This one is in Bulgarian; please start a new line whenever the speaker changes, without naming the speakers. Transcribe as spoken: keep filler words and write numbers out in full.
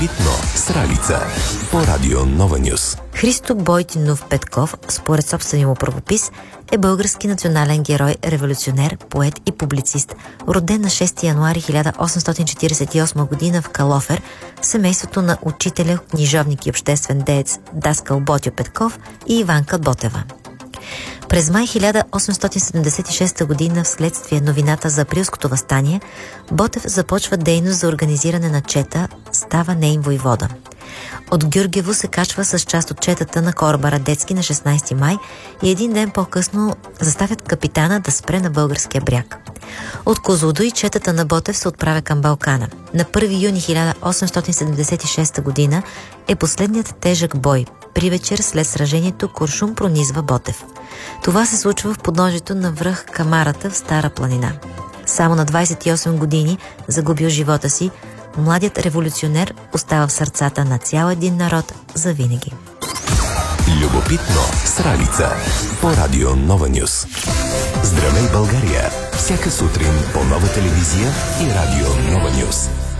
Любопитно с Ралица по радио Нова Нюс.
Христо Бойтинов Петков, според собствения му правопис, е български национален герой, революционер, поет и публицист, роден на шести януари хиляда осемстотин четиридесет и осма година в Калофер, семейството на учителя, книжовник и обществен деец даскал Ботьо Петков и Иванка Ботева. През май хиляда осемстотин седемдесет и шеста година, вследствие новината за априлското въстание, Ботев започва дейност за организиране на чета, става нейн войвода. От Гюргево се качва с част от четата на кораба Радецки на шестнайсети май и един ден по-късно заставят капитана да спре на българския бряг. От Козлодуй четата на Ботев се отправя към Балкана. На първи юни хиляда осемстотин седемдесет и шеста година е последният тежък бой. При вечер след сражението куршум пронизва Ботев. Това се случва в подножието на връх Камарата в Стара планина. Само на двайсет и осем години, загубил живота си, младият революционер остава в сърцата на цял един народ завинаги.
Любопитно с Ралица по радио Нова Нюс. Здравей, България! Всяка сутрин по Нова телевизия и радио Нова Нюс.